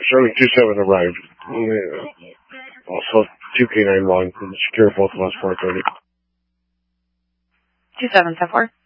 Sterling 27 arrived. Also, 2K91. Secure both of us 430. 2774.